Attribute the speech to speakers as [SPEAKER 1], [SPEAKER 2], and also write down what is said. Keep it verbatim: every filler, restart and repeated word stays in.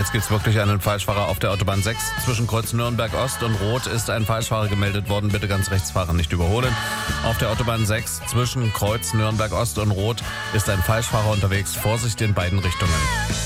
[SPEAKER 1] jetzt gibt es wirklich einen Falschfahrer auf der Autobahn sechs. Zwischen Kreuz Nürnberg Ost und Rot ist ein Falschfahrer gemeldet worden. Bitte ganz rechts fahren, nicht überholen. Auf der Autobahn sechs zwischen Kreuz Nürnberg Ost und Rot ist ein Falschfahrer unterwegs. Vorsicht in beiden Richtungen.